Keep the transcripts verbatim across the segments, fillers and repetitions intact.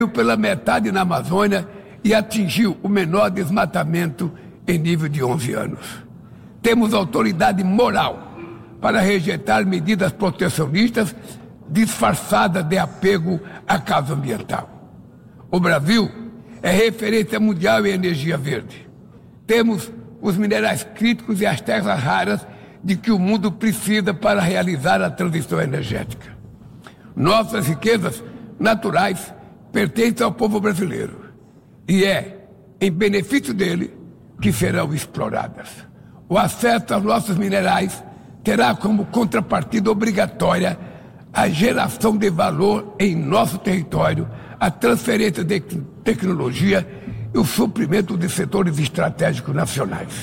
pela metade na Amazônia e atingiu o menor desmatamento em nível de onze anos. Temos autoridade moral para rejeitar medidas protecionistas disfarçadas de apego à causa ambiental. O Brasil é referência mundial em energia verde. Temos os minerais críticos e as terras raras de que o mundo precisa para realizar a transição energética. Nossas riquezas naturais pertencem ao povo brasileiro e é em benefício dele que serão exploradas. O acesso aos nossos minerais terá como contrapartida obrigatória a geração de valor em nosso território, a transferência de tecnologia e o suprimento de setores estratégicos nacionais.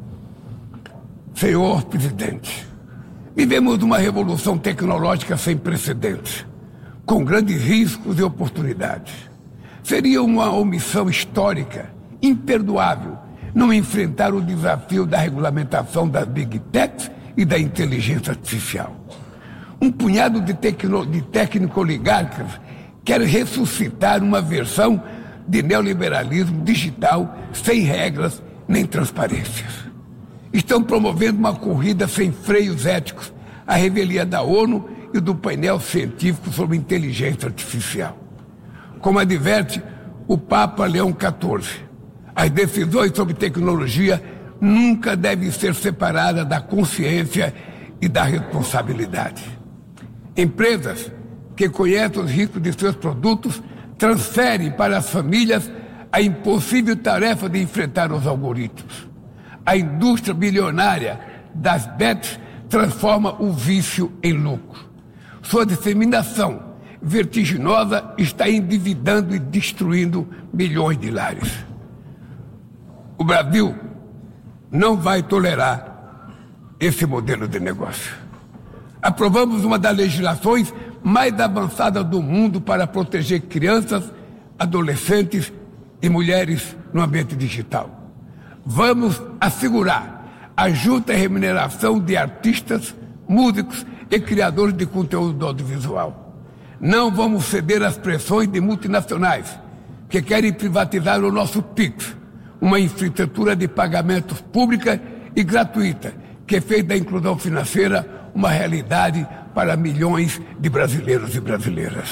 Senhor Presidente, vivemos uma revolução tecnológica sem precedentes, com grandes riscos e oportunidades. Seria uma omissão histórica, imperdoável, não enfrentar o desafio da regulamentação das Big Techs e da inteligência artificial. Um punhado de, tecno, de técnico-oligarcas quer ressuscitar uma versão de neoliberalismo digital sem regras nem transparências. Estão promovendo uma corrida sem freios éticos à revelia da ONU e do painel científico sobre inteligência artificial. Como adverte o Papa Leão quatorze, as decisões sobre tecnologia nunca devem ser separadas da consciência e da responsabilidade. Empresas que conhecem os riscos de seus produtos transferem para as famílias a impossível tarefa de enfrentar os algoritmos. A indústria bilionária das bets transforma o vício em lucro. Sua disseminação vertiginosa está endividando e destruindo milhões de lares. O Brasil não vai tolerar esse modelo de negócio. Aprovamos uma das legislações mais avançadas do mundo para proteger crianças, adolescentes e mulheres no ambiente digital. Vamos assegurar a justa remuneração de artistas, músicos e criadores de conteúdo audiovisual. Não vamos ceder às pressões de multinacionais que querem privatizar o nosso Pix, uma infraestrutura de pagamentos pública e gratuita que fez da inclusão financeira uma realidade para milhões de brasileiros e brasileiras.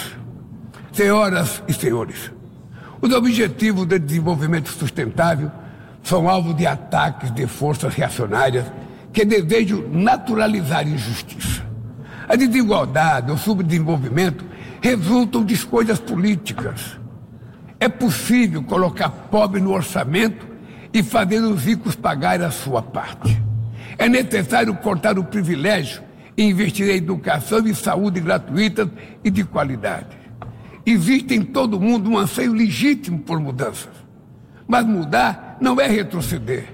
Senhoras e senhores, os objetivos de desenvolvimento sustentável são alvo de ataques de forças reacionárias que desejam naturalizar injustiça. A desigualdade, o subdesenvolvimento resultam de escolhas políticas. É possível colocar pobre no orçamento e fazer os ricos pagarem a sua parte. É necessário cortar o privilégio e investir em educação e saúde gratuitas e de qualidade. Existe em todo mundo um anseio legítimo por mudanças. Mas mudar não é retroceder.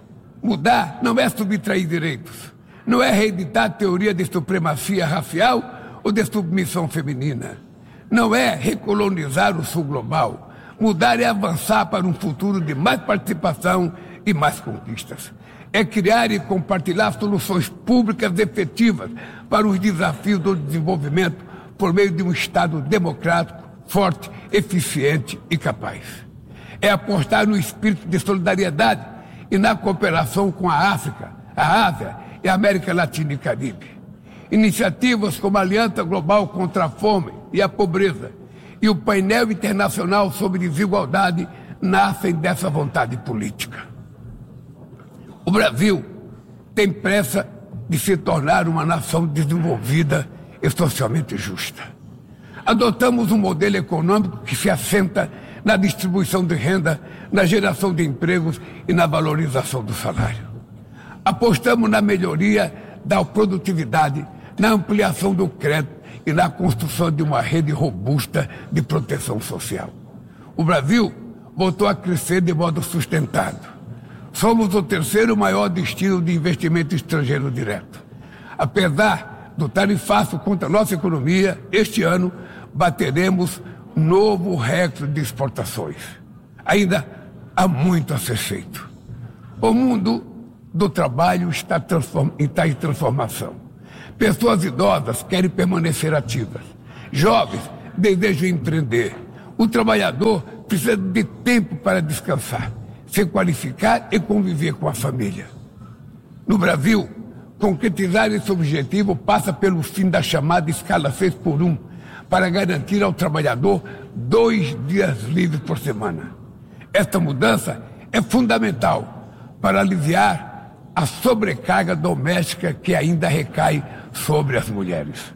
Mudar não é subtrair direitos. Não é reeditar a teoria de supremacia racial ou de submissão feminina. Não é recolonizar o sul global. Mudar é avançar para um futuro de mais participação e mais conquistas. É criar e compartilhar soluções públicas efetivas para os desafios do desenvolvimento por meio de um Estado democrático, forte, eficiente e capaz. É apostar no espírito de solidariedade e na cooperação com a África, a Ásia e a América Latina e Caribe. Iniciativas como a Aliança Global contra a Fome e a Pobreza e o Painel Internacional sobre Desigualdade nascem dessa vontade política. O Brasil tem pressa de se tornar uma nação desenvolvida e socialmente justa. Adotamos um modelo econômico que se assenta na distribuição de renda, na geração de empregos e na valorização do salário. Apostamos na melhoria da produtividade, na ampliação do crédito e na construção de uma rede robusta de proteção social. O Brasil voltou a crescer de modo sustentado. Somos o terceiro maior destino de investimento estrangeiro direto. Apesar do tarifaço contra a nossa economia, este ano bateremos novo recorde de exportações. Ainda há muito a ser feito. O mundo do trabalho está, transform... está em transformação. Pessoas idosas querem permanecer ativas. Jovens desejam empreender. O trabalhador precisa de tempo para descansar, se qualificar e conviver com a família. No Brasil, concretizar esse objetivo passa pelo fim da chamada escala seis por um, para garantir ao trabalhador dois dias livres por semana. Esta mudança é fundamental para aliviar a sobrecarga doméstica que ainda recai sobre as mulheres.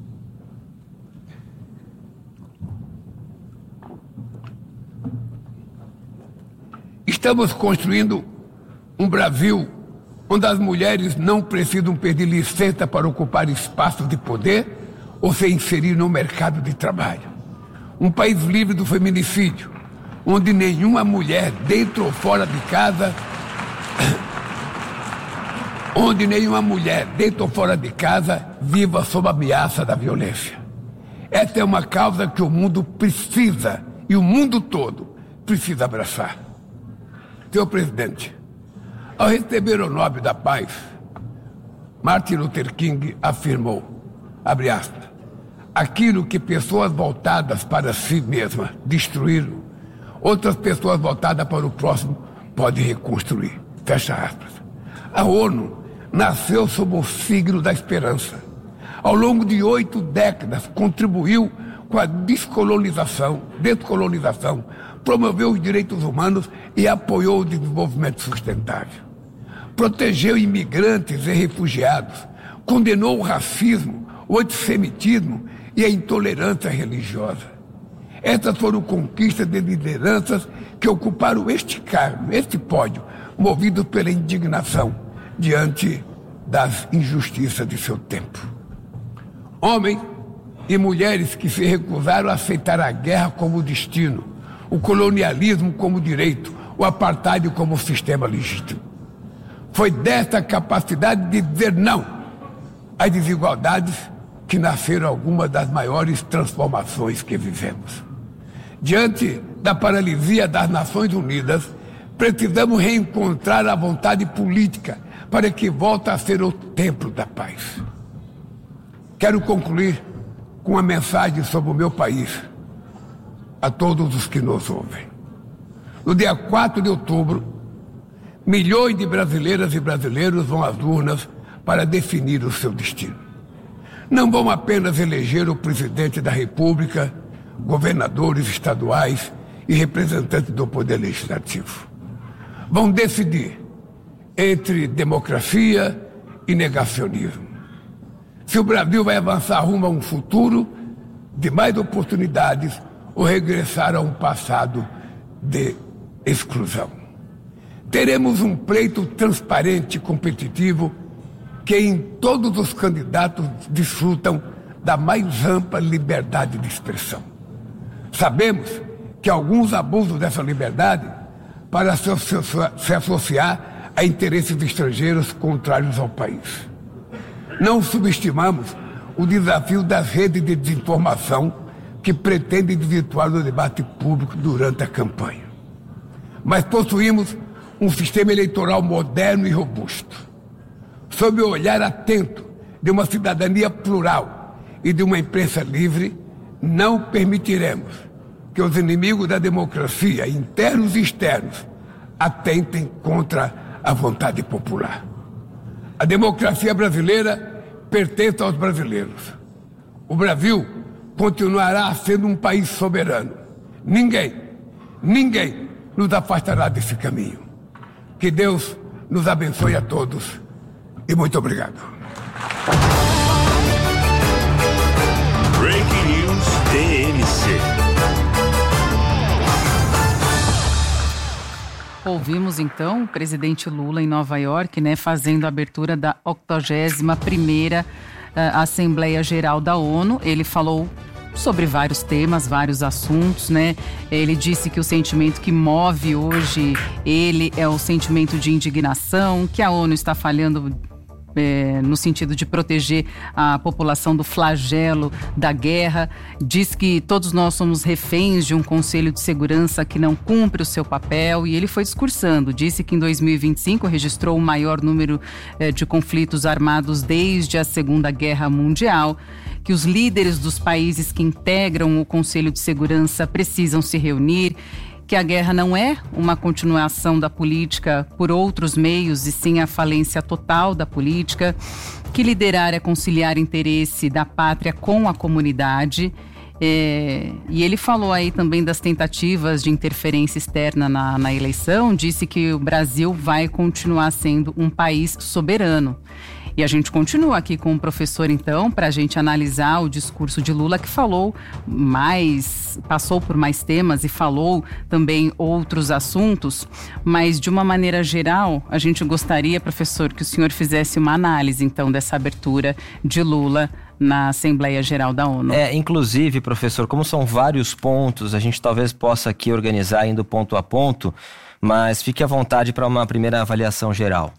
Estamos construindo um Brasil onde as mulheres não precisam pedir licença para ocupar espaços de poder ou se inserir no mercado de trabalho. Um país livre do feminicídio, onde nenhuma mulher, dentro ou fora de casa, onde nenhuma mulher, dentro ou fora de casa, viva sob a ameaça da violência. Essa é uma causa que o mundo precisa, e o mundo todo precisa abraçar. Senhor presidente, ao receber o Nobel da Paz, Martin Luther King afirmou, abre aspas, aquilo que pessoas voltadas para si mesmas destruíram, outras pessoas voltadas para o próximo podem reconstruir. Fecha aspas. A ONU nasceu sob o signo da esperança. Ao longo de oito décadas, contribuiu com a descolonização, descolonização, promoveu os direitos humanos e apoiou o desenvolvimento sustentável. Protegeu imigrantes e refugiados, condenou o racismo, o antissemitismo e a intolerância religiosa. Essas foram conquistas de lideranças que ocuparam este cargo, este pódio, movidos pela indignação diante das injustiças de seu tempo. Homens e mulheres que se recusaram a aceitar a guerra como destino, o colonialismo como direito, o apartheid como sistema legítimo. Foi desta capacidade de dizer não às desigualdades que nasceram algumas das maiores transformações que vivemos. Diante da paralisia das Nações Unidas, precisamos reencontrar a vontade política para que volte a ser o templo da paz. Quero concluir com uma mensagem sobre o meu país, a todos os que nos ouvem. No dia quatro de outubro, milhões de brasileiras e brasileiros vão às urnas para definir o seu destino. Não vão apenas eleger o presidente da República, governadores estaduais e representantes do Poder Legislativo. Vão decidir entre democracia e negacionismo. Se o Brasil vai avançar rumo a um futuro de mais oportunidades ou regressar a um passado de exclusão. Teremos um pleito transparente e competitivo que em todos os candidatos desfrutam da mais ampla liberdade de expressão. Sabemos que alguns abusam dessa liberdade para se, se, se associar a interesses estrangeiros contrários ao país. Não subestimamos o desafio das redes de desinformação que pretendem desvirtuar o debate público durante a campanha. Mas possuímos um sistema eleitoral moderno e robusto. Sob o olhar atento de uma cidadania plural e de uma imprensa livre, não permitiremos que os inimigos da democracia, internos e externos, atentem contra a vontade popular. A democracia brasileira pertence aos brasileiros. O Brasil continuará sendo um país soberano. Ninguém, ninguém nos afastará desse caminho. Que Deus nos abençoe a todos e muito obrigado. Breaking News D M C. Ouvimos então o presidente Lula em Nova York, né, fazendo a abertura da octogésima primeira uh, Assembleia Geral da ONU. Ele falou sobre vários temas, vários assuntos, né? Ele disse que o sentimento que move hoje ele é o sentimento de indignação, que a ONU está falhando é, no sentido de proteger a população do flagelo da guerra. Diz que todos nós somos reféns de um Conselho de Segurança que não cumpre o seu papel, e ele foi discursando. Disse que em dois mil e vinte e cinco registrou o maior número é, de conflitos armados desde a Segunda Guerra Mundial, que os líderes dos países que integram o Conselho de Segurança precisam se reunir, que a guerra não é uma continuação da política por outros meios, e sim a falência total da política, que liderar é conciliar interesse da pátria com a comunidade. É, e ele falou aí também das tentativas de interferência externa na, na eleição, disse que o Brasil vai continuar sendo um país soberano. E a gente continua aqui com o professor, então, para a gente analisar o discurso de Lula, que falou mais, passou por mais temas e falou também outros assuntos, mas de uma maneira geral, a gente gostaria, professor, que o senhor fizesse uma análise, então, dessa abertura de Lula na Assembleia Geral da ONU. É, inclusive, professor, como são vários pontos, a gente talvez possa aqui organizar indo ponto a ponto, mas fique à vontade para uma primeira avaliação geral.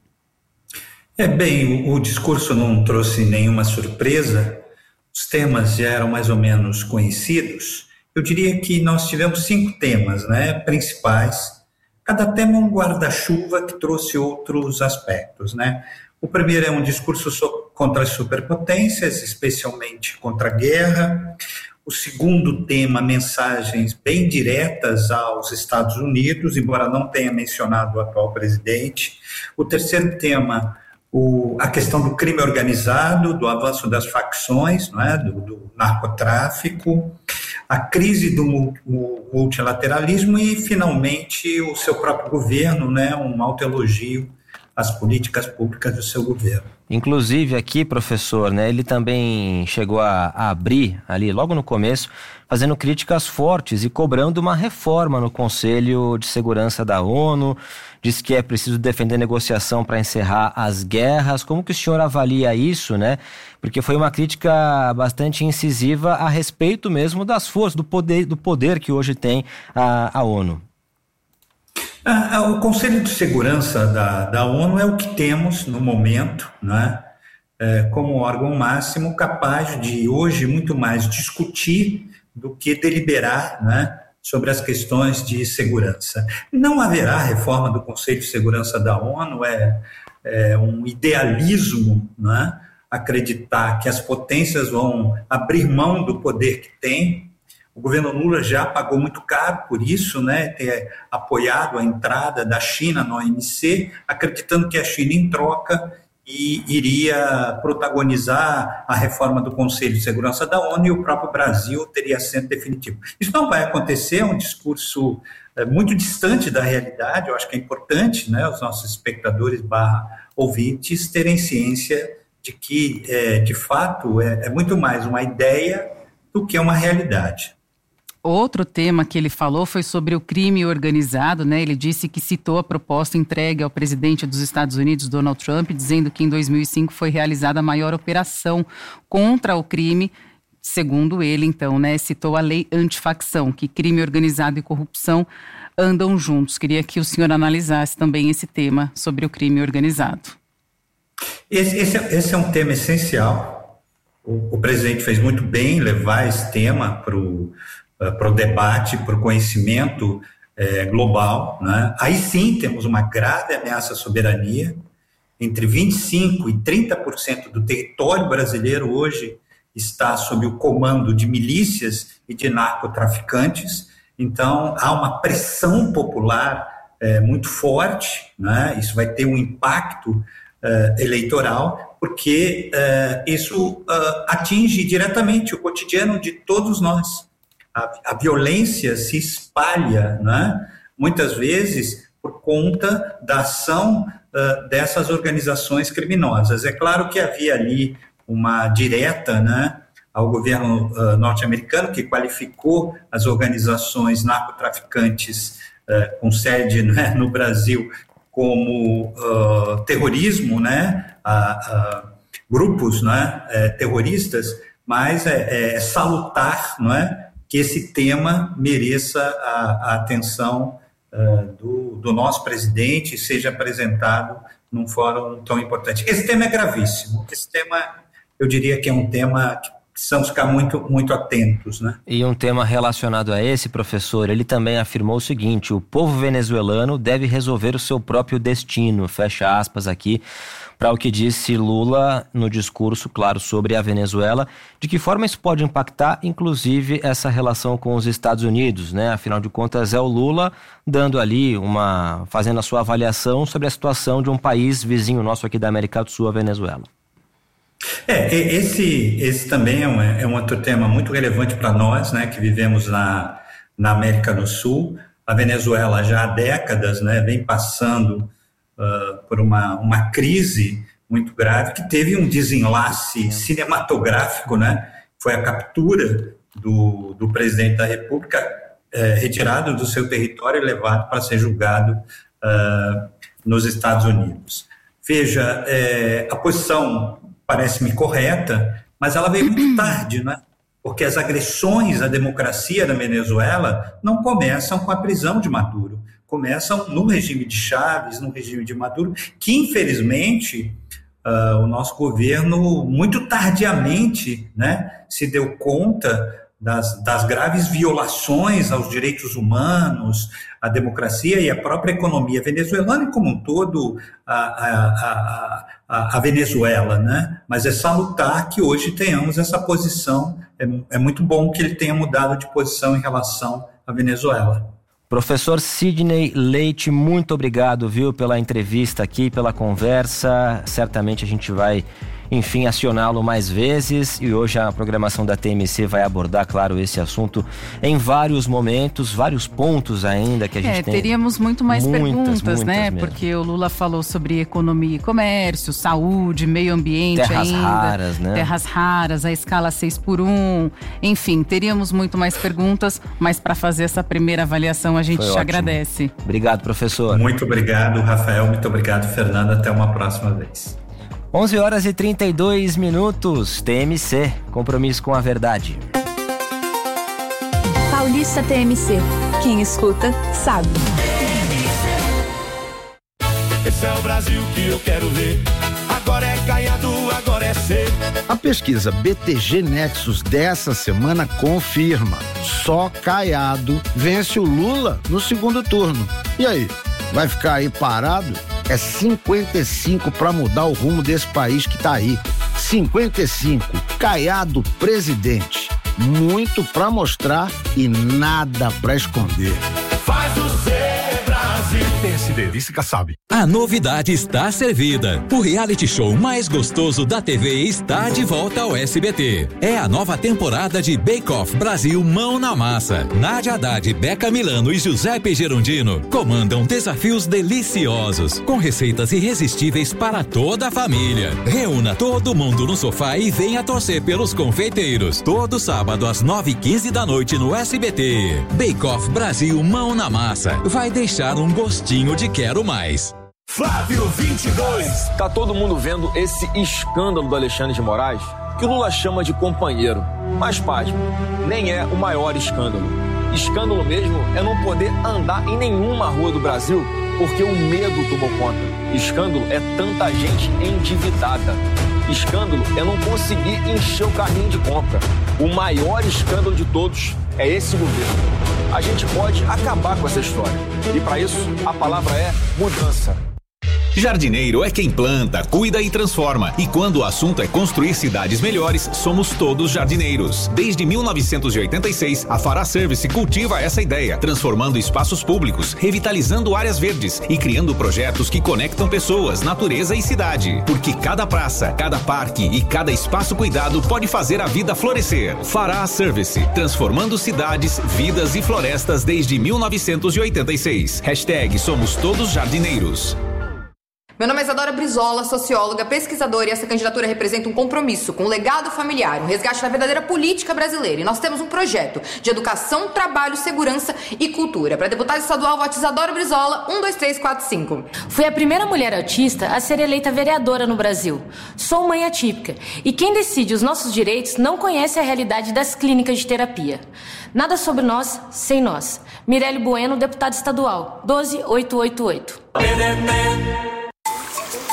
É, bem, o, o discurso não trouxe nenhuma surpresa, os temas já eram mais ou menos conhecidos. Eu diria que nós tivemos cinco temas, né, principais. Cada tema é um guarda-chuva que trouxe outros aspectos, né. O primeiro é um discurso so- contra as superpotências, especialmente contra a guerra. O segundo tema, mensagens bem diretas aos Estados Unidos, embora não tenha mencionado o atual presidente. O terceiro tema, O, a questão do crime organizado, do avanço das facções, não é? do, do narcotráfico, a crise do multilateralismo e, finalmente, o seu próprio governo, né? Um autoelogio às políticas públicas do seu governo. Inclusive aqui, professor, né, ele também chegou a, a abrir ali logo no começo, fazendo críticas fortes e cobrando uma reforma no Conselho de Segurança da ONU, diz que é preciso defender negociação para encerrar as guerras. Como que o senhor avalia isso, né? Porque foi uma crítica bastante incisiva a respeito mesmo das forças, do poder, do poder que hoje tem a, a ONU. Ah, o Conselho de Segurança da, da ONU é o que temos no momento, né? É, como órgão máximo capaz de hoje muito mais discutir do que deliberar, né, sobre as questões de segurança. Não haverá reforma do Conselho de Segurança da ONU, é, é um idealismo, né, acreditar que as potências vão abrir mão do poder que têm. O governo Lula já pagou muito caro por isso, né, ter apoiado a entrada da China no O M C, acreditando que a China, em troca, e iria protagonizar a reforma do Conselho de Segurança da ONU e o próprio Brasil teria assento definitivo. Isso não vai acontecer, é um discurso é, muito distante da realidade. Eu acho que é importante, né, os nossos espectadores barra ouvintes terem ciência de que, é, de fato, é, é muito mais uma ideia do que uma realidade. Outro tema que ele falou foi sobre o crime organizado, né? Ele disse que citou a proposta entregue ao presidente dos Estados Unidos, Donald Trump, dizendo que em dois mil e cinco foi realizada a maior operação contra o crime. Segundo ele, então, né? Citou a lei antifacção, que crime organizado e corrupção andam juntos. Queria que o senhor analisasse também esse tema sobre o crime organizado. Esse, esse, esse é um tema essencial. O, o presidente fez muito bem em levar esse tema para o para o debate, para o conhecimento é, global, né? Aí sim temos uma grave ameaça à soberania. Entre vinte e cinco por cento e trinta por cento do território brasileiro hoje está sob o comando de milícias e de narcotraficantes. Então há uma pressão popular é, muito forte, né? Isso vai ter um impacto é, eleitoral, porque é, isso é, atinge diretamente o cotidiano de todos nós. A, a violência se espalha, né, muitas vezes por conta da ação uh, dessas organizações criminosas. É claro que havia ali uma direta, né, ao governo uh, norte-americano, que qualificou as organizações narcotraficantes uh, com sede, né, no Brasil como uh, terrorismo, né, uh, uh, grupos, né, uh, terroristas, mas é, é salutar, não é, que esse tema mereça a, a atenção uh, do, do nosso presidente e seja apresentado num fórum tão importante. Esse tema é gravíssimo. Esse tema, eu diria que é um tema que precisamos ficar muito, muito atentos, né? E um tema relacionado a esse, professor, ele também afirmou o seguinte: o povo venezuelano deve resolver o seu próprio destino, fecha aspas aqui, para o que disse Lula no discurso, claro, sobre a Venezuela. De que forma isso pode impactar, inclusive, essa relação com os Estados Unidos, né? Afinal de contas, é o Lula dando ali uma, fazendo a sua avaliação sobre a situação de um país vizinho nosso aqui da América do Sul, a Venezuela. É, esse, esse também é um, é um outro tema muito relevante para nós, né, que vivemos na, na América do Sul. A Venezuela já há décadas, né, vem passando Uh, por uma, uma crise muito grave, que teve um desenlace cinematográfico, né? Foi a captura do, do presidente da República, eh, retirado do seu território e levado para ser julgado uh, nos Estados Unidos. Veja, eh, a posição parece-me correta, mas ela veio muito tarde, né? Porque as agressões à democracia na Venezuela não começam com a prisão de Maduro, começam no regime de Chávez, no regime de Maduro, que infelizmente uh, o nosso governo muito tardiamente, né, se deu conta das, das graves violações aos direitos humanos, à democracia e à própria economia venezuelana e como um todo a, a, a, a, a Venezuela, né? Mas é salutar que hoje tenhamos essa posição, é, é muito bom que ele tenha mudado de posição em relação à Venezuela. Professor Sidney Leite, muito obrigado, viu, pela entrevista aqui, pela conversa. Certamente a gente vai, enfim, acioná-lo mais vezes, e hoje a programação da T M C vai abordar, claro, esse assunto em vários momentos, vários pontos ainda que a gente é, tem. Teríamos muito mais muitas, perguntas, muitas né? mesmo. Porque o Lula falou sobre economia e comércio, saúde, meio ambiente terras ainda. raras, né? Terras raras, a escala seis por um. Enfim, teríamos muito mais perguntas, mas para fazer essa primeira avaliação a gente Foi te ótimo. agradece. Obrigado, professor. Muito obrigado, Rafael. Muito obrigado, Fernanda. Até uma próxima vez. onze horas e trinta e dois minutos, T M C, compromisso com a verdade. Paulista T M C, quem escuta, sabe. Esse é o Brasil que eu quero ver. Agora é Caiado, agora é C. A pesquisa B T G Nexus dessa semana confirma: só Caiado vence o Lula no segundo turno. E aí, vai ficar aí parado? É cinquenta e cinco para mudar o rumo desse país que tá aí. cinquenta e cinco, Caiado presidente. Muito para mostrar e nada para esconder. Faz o C, Brasil. P S D, Vice sabe. A novidade está servida. O reality show mais gostoso da T V está de volta ao S B T. É a nova temporada de Bake Off Brasil Mão na Massa. Nádia Haddad, Beca Milano e Giuseppe Gerondino comandam desafios deliciosos, com receitas irresistíveis para toda a família. Reúna todo mundo no sofá e venha torcer pelos confeiteiros. Todo sábado às nove e quinze da noite no S B T. Bake Off Brasil Mão na Massa. Vai deixar um gostinho de quero mais. Flávio vinte e dois. Tá todo mundo vendo esse escândalo do Alexandre de Moraes, que o Lula chama de companheiro. Mas, pasme, nem é o maior escândalo. Escândalo mesmo é não poder andar em nenhuma rua do Brasil porque o medo tomou conta. Escândalo é tanta gente endividada. Escândalo é não conseguir encher o carrinho de compra. O maior escândalo de todos é esse governo. A gente pode acabar com essa história. E para isso, a palavra é mudança. Jardineiro é quem planta, cuida e transforma. E quando o assunto é construir cidades melhores, somos todos jardineiros. Desde mil novecentos e oitenta e seis, a Fará Service cultiva essa ideia, transformando espaços públicos, revitalizando áreas verdes e criando projetos que conectam pessoas, natureza e cidade. Porque cada praça, cada parque e cada espaço cuidado pode fazer a vida florescer. Fará Service, transformando cidades, vidas e florestas desde mil novecentos e oitenta e seis. Hashtag Somos Todos Jardineiros. Meu nome é Isadora Brizola, socióloga, pesquisadora, e essa candidatura representa um compromisso com o legado familiar, um resgate da verdadeira política brasileira. E nós temos um projeto de educação, trabalho, segurança e cultura. Para deputada estadual, vote Isadora Brizola, um dois três quatro cinco. Fui a primeira mulher autista a ser eleita vereadora no Brasil. Sou mãe atípica e quem decide os nossos direitos não conhece a realidade das clínicas de terapia. Nada sobre nós, sem nós. Mirelle Bueno, deputada estadual, doze mil oitocentos e oitenta e oito.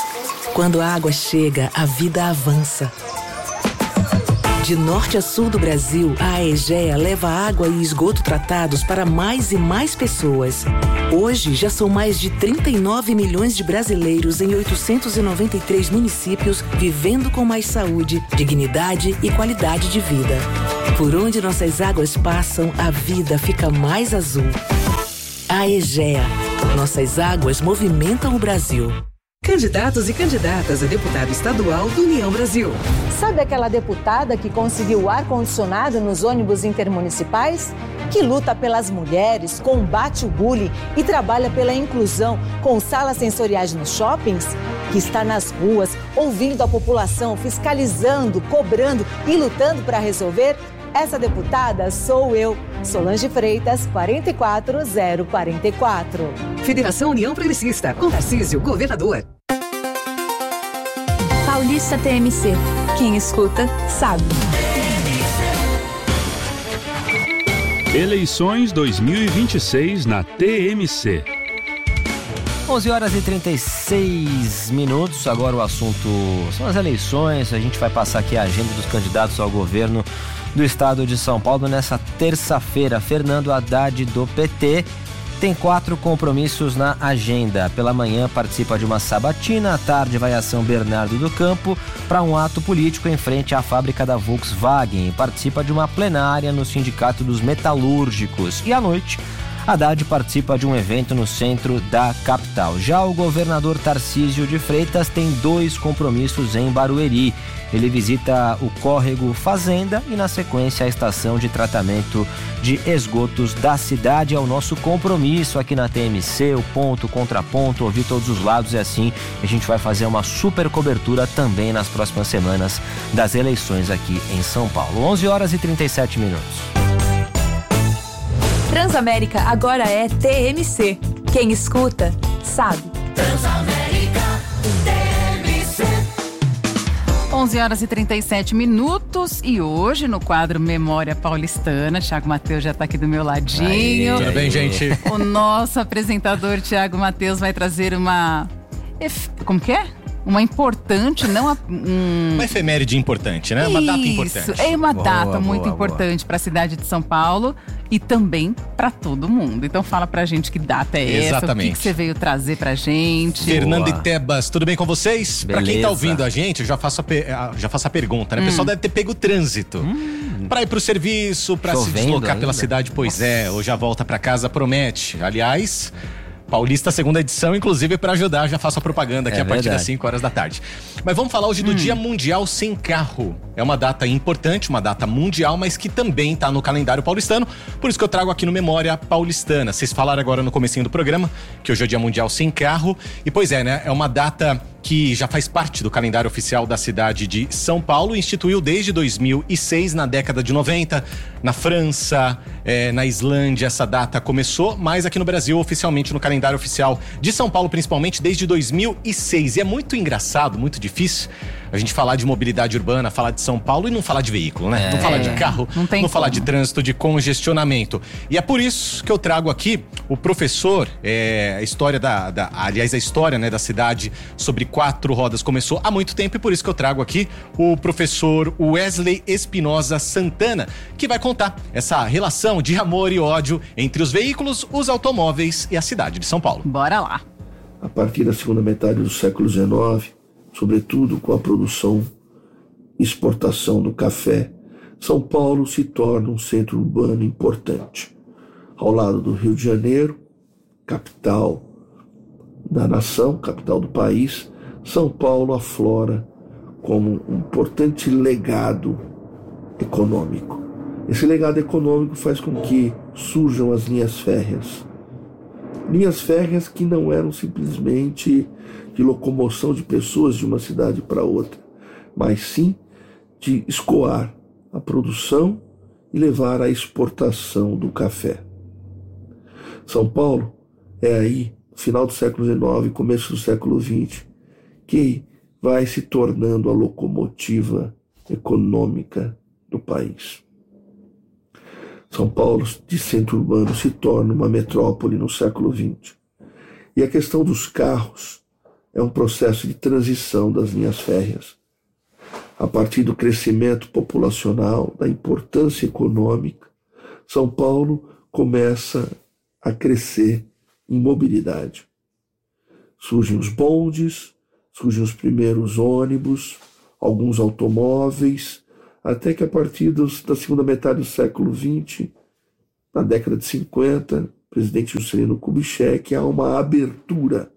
Quando a água chega, a vida avança. De norte a sul do Brasil, a Aegea leva água e esgoto tratados para mais e mais pessoas. Hoje, já são mais de trinta e nove milhões de brasileiros em oitocentos e noventa e três municípios vivendo com mais saúde, dignidade e qualidade de vida. Por onde nossas águas passam, a vida fica mais azul. Aegea. Nossas águas movimentam o Brasil. Candidatos e candidatas a deputado estadual do União Brasil. Sabe aquela deputada que conseguiu ar-condicionado nos ônibus intermunicipais? Que luta pelas mulheres, combate o bullying e trabalha pela inclusão com salas sensoriais nos shoppings? Que está nas ruas, ouvindo a população, fiscalizando, cobrando e lutando para resolver? Essa deputada sou eu, Solange Freitas, quatro quatro zero quatro quatro. Federação União Progressista, com Tarcísio, governador. Paulista T M C. Quem escuta, sabe. Eleições dois mil e vinte e seis na T M C. onze horas e trinta e seis minutos, agora o assunto são as eleições. A gente vai passar aqui a agenda dos candidatos ao governo do estado de São Paulo nessa terça-feira. Fernando Haddad, do P T, tem quatro compromissos na agenda. Pela manhã participa de uma sabatina, à tarde vai a São Bernardo do Campo para um ato político em frente à fábrica da Volkswagen. Participa de uma plenária no Sindicato dos Metalúrgicos. E à noite, Haddad participa de um evento no centro da capital. Já o governador Tarcísio de Freitas tem dois compromissos em Barueri. Ele visita o córrego Fazenda e, na sequência, a estação de tratamento de esgotos da cidade. É o nosso compromisso aqui na T M C, o ponto, contraponto, ouvir todos os lados, e assim a gente vai fazer uma super cobertura também nas próximas semanas das eleições aqui em São Paulo. onze horas e trinta e sete minutos. Transamérica agora é T M C. Quem escuta, sabe. Transamérica, T M C. onze horas e trinta e sete minutos e hoje no quadro Memória Paulistana, Thiago Mateus já está aqui do meu ladinho. Aí, tudo bem, gente? O nosso apresentador Thiago Mateus vai trazer uma... Como que é? Uma importante, não a, um... uma efeméride importante, né? Uma Isso, data importante. É uma boa, data boa, muito boa. importante para a cidade de São Paulo e também para todo mundo. Então fala pra gente que data é essa, Exatamente. o que, que você veio trazer pra gente. Fernando boa. E Tebas, tudo bem com vocês? Para quem tá ouvindo a gente, eu já faço a, pe... já faço a pergunta, né? O Hum. pessoal deve ter pego o trânsito. Hum. Para ir pro serviço, para se deslocar ainda pela cidade, pois Nossa. é, ou já volta para casa, promete. Aliás... Paulista, segunda edição, inclusive para ajudar, já faço a propaganda aqui é a partir verdade. das cinco horas da tarde. Mas vamos falar hoje do hum. Dia Mundial Sem Carro. É uma data importante, uma data mundial, mas que também está no calendário paulistano. Por isso que eu trago aqui no Memória Paulistana. Vocês falaram agora no comecinho do programa que hoje é o Dia Mundial Sem Carro. E pois é, né? É uma data que já faz parte do calendário oficial da cidade de São Paulo. Instituiu desde dois mil e seis, na década de noventa. Na França, é, na Islândia, essa data começou. Mas aqui no Brasil, oficialmente no calendário oficial de São Paulo, principalmente desde dois mil e seis. E é muito engraçado, muito difícil a gente falar de mobilidade urbana, falar de São Paulo e não falar de veículo, né? É, não falar de carro, não, não falar de trânsito, de congestionamento. E é por isso que eu trago aqui o professor, é, a história da, da, aliás, a história, né, da cidade sobre quatro rodas começou há muito tempo, e por isso que eu trago aqui o professor Wesley Espinosa Santana, que vai contar essa relação de amor e ódio entre os veículos, os automóveis e a cidade de São Paulo. Bora lá. A partir da segunda metade do século dezenove, sobretudo com a produção e exportação do café, São Paulo se torna um centro urbano importante. Ao lado do Rio de Janeiro, capital da nação, capital do país, São Paulo aflora como um importante legado econômico. Esse legado econômico faz com que surjam as linhas férreas. Linhas férreas que não eram simplesmente de locomoção de pessoas de uma cidade para outra, mas sim de escoar a produção e levar à exportação do café. São Paulo é aí, final do século dezenove, começo do século vinte, que vai se tornando a locomotiva econômica do país. São Paulo, de centro urbano, se torna uma metrópole no século vinte. E a questão dos carros é um processo de transição das linhas férreas. A partir do crescimento populacional, da importância econômica, São Paulo começa a crescer em mobilidade. Surgem os bondes, surgem os primeiros ônibus, alguns automóveis, até que a partir dos, da segunda metade do século vinte, na década de cinquenta, presidente Juscelino Kubitschek, há uma abertura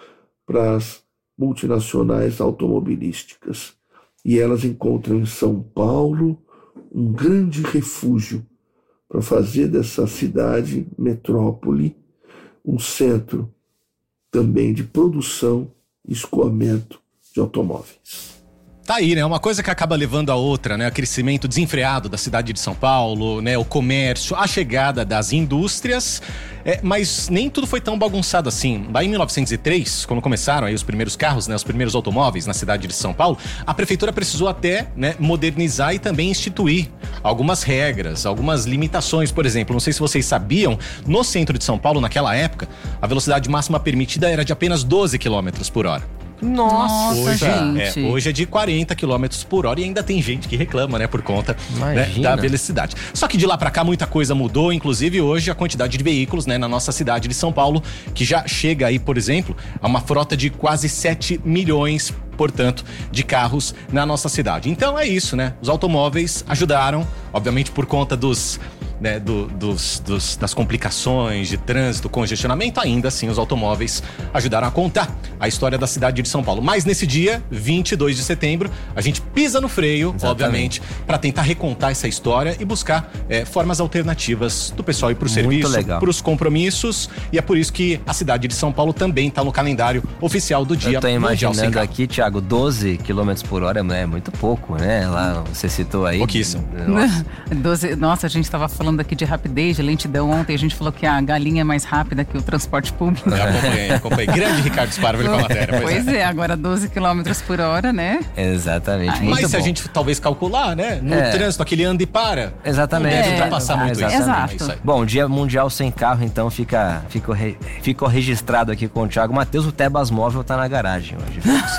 para as multinacionais automobilísticas. E elas encontram em São Paulo um grande refúgio para fazer dessa cidade, metrópole, um centro também de produção e escoamento de automóveis. Tá aí, né? Uma coisa que acaba levando a outra, né? O crescimento desenfreado da cidade de São Paulo, né? O comércio, a chegada das indústrias, é, mas nem tudo foi tão bagunçado assim. Lá em mil novecentos e três, quando começaram aí os primeiros carros, né? Os primeiros automóveis na cidade de São Paulo, a prefeitura precisou até, né, modernizar e também instituir algumas regras, algumas limitações. Por exemplo, não sei se vocês sabiam, no centro de São Paulo, naquela época, a velocidade máxima permitida era de apenas doze quilômetros por hora. Nossa, hoje, gente. É, hoje é de quarenta quilômetros por hora e ainda tem gente que reclama, né, por conta, né, da velocidade. Só que de lá pra cá muita coisa mudou, inclusive hoje a quantidade de veículos, né, na nossa cidade de São Paulo, que já chega aí, por exemplo, a uma frota de quase sete milhões, portanto, de carros na nossa cidade. Então é isso, né? Os automóveis ajudaram, obviamente por conta dos... Né, do, dos, dos, das complicações de trânsito, congestionamento, ainda assim os automóveis ajudaram a contar a história da cidade de São Paulo. Mas nesse dia, vinte e dois de setembro, a gente pisa no freio, exatamente, obviamente, para tentar recontar essa história e buscar é, formas alternativas do pessoal ir pro serviço, pros compromissos, e é por isso que a cidade de São Paulo também tá no calendário oficial do Dia Eu tô Mundial Sem imaginando Carro. aqui, Thiago, doze quilômetros por hora é muito pouco, né? Lá você citou aí. Pouquíssimo. Nossa. doze, nossa, a gente tava falando aqui de rapidez, de lentidão. Ontem a gente falou que a galinha é mais rápida que o transporte público. Eu acompanhei, acompanhei. Grande Ricardo Sparville com a matéria. Pois, pois é. é, agora doze quilômetros por hora, né? Exatamente. Aí, Mas muito se bom. a gente talvez calcular, né? No É. trânsito, aquele anda e para. Exatamente. Não deve É. ultrapassar muito Exatamente. isso. Exato. É isso aí. Bom, Dia Mundial Sem Carro, então fica, ficou, re, ficou registrado aqui com o Thiago Matheus. O Tebas Móvel tá na garagem hoje.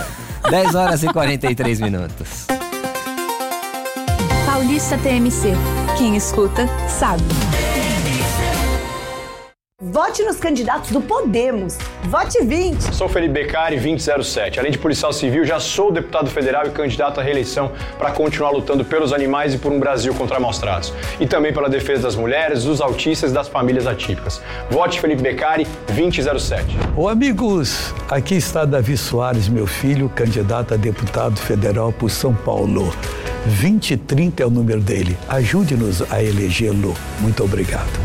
dez horas e quarenta e três minutos. Paulista T M C. Quem escuta, sabe. Vote nos candidatos do Podemos. Vote vinte. Sou Felipe Beccari, vinte zero sete. Além de policial civil, já sou deputado federal e candidato à reeleição para continuar lutando pelos animais e por um Brasil contra maus tratos. E também pela defesa das mulheres, dos autistas e das famílias atípicas. Vote Felipe Beccari, vinte zero sete. Ô amigos, aqui está Davi Soares, meu filho, candidato a deputado federal por São Paulo. vinte e trinta é o número dele. Ajude-nos a elegê-lo. Muito obrigado.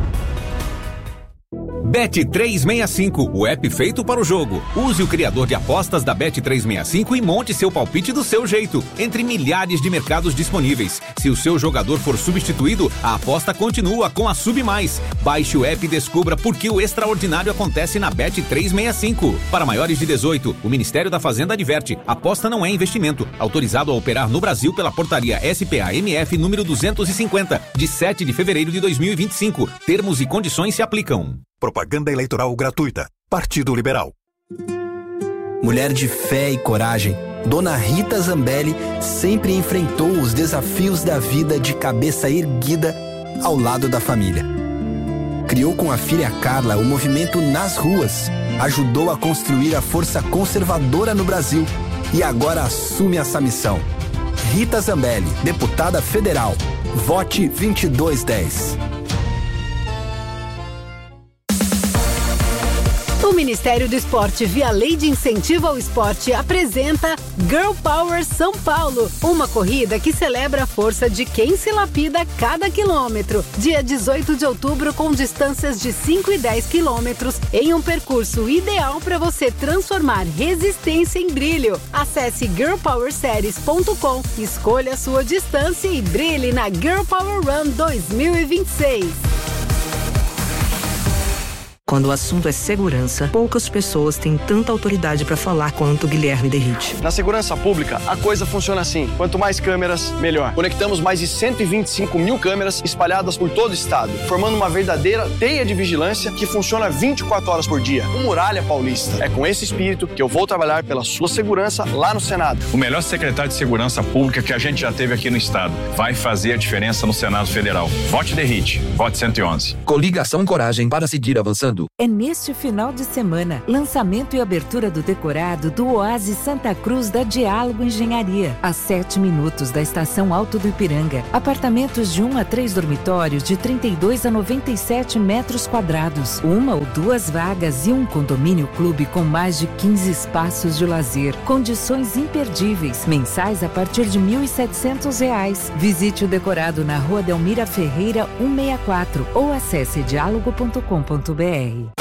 Bet trezentos e sessenta e cinco, o app feito para o jogo. Use o criador de apostas da Bet trezentos e sessenta e cinco e monte seu palpite do seu jeito, entre milhares de mercados disponíveis. Se o seu jogador for substituído, a aposta continua com a Sub Mais. Baixe o app e descubra por que o extraordinário acontece na Bet trezentos e sessenta e cinco. Para maiores de dezoito, o Ministério da Fazenda adverte: aposta não é investimento. Autorizado a operar no Brasil pela portaria S P A M F número duzentos e cinquenta, de sete de fevereiro de dois mil e vinte e cinco. Termos e condições se aplicam. Propaganda eleitoral gratuita. Partido Liberal. Mulher de fé e coragem, Dona Rita Zambelli sempre enfrentou os desafios da vida de cabeça erguida ao lado da família. Criou com a filha Carla o movimento Nas Ruas, ajudou a construir a força conservadora no Brasil e agora assume essa missão. Rita Zambelli, deputada federal. Vote vinte e dois dez. O Ministério do Esporte, via Lei de Incentivo ao Esporte, apresenta Girl Power São Paulo, uma corrida que celebra a força de quem se lapida cada quilômetro. Dia dezoito de outubro, com distâncias de cinco e dez quilômetros, em um percurso ideal para você transformar resistência em brilho. Acesse girl power series ponto com, escolha a sua distância e brilhe na Girl Power Run dois mil e vinte e seis. Quando o assunto é segurança, poucas pessoas têm tanta autoridade para falar quanto Guilherme Derrite. Na segurança pública, a coisa funciona assim. Quanto mais câmeras, melhor. Conectamos mais de cento e vinte e cinco mil câmeras espalhadas por todo o estado, formando uma verdadeira teia de vigilância que funciona vinte e quatro horas por dia. O Muralha Paulista. É com esse espírito que eu vou trabalhar pela sua segurança lá no Senado. O melhor secretário de segurança pública que a gente já teve aqui no estado. Vai fazer a diferença no Senado Federal. Vote Derrite. Vote cento e onze. Coligação Coragem para seguir avançando. É neste final de semana, lançamento e abertura do decorado do Oásis Santa Cruz da Diálogo Engenharia, a sete minutos da estação Alto do Ipiranga. Apartamentos de um a três dormitórios de trinta e dois a noventa e sete metros quadrados, uma ou duas vagas e um condomínio clube com mais de quinze espaços de lazer. Condições imperdíveis, mensais a partir de mil e setecentos reais. Visite o decorado na Rua Delmira Ferreira cento e sessenta e quatro ou acesse diálogo ponto com ponto br.